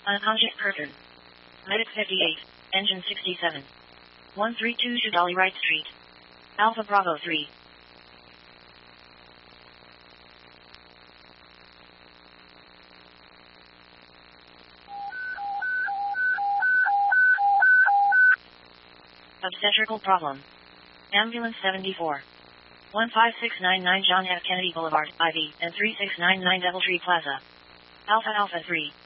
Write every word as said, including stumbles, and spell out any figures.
Unconscious person. Medic fifty-eight. Engine sixty-seven. one three two two Dolly Wright Street. Alpha Bravo three. Obstetrical problem. Ambulance seventy-four. one five six nine nine John F. Kennedy Boulevard, I V, and three six nine nine Doubletree Plaza. Alpha Alpha three.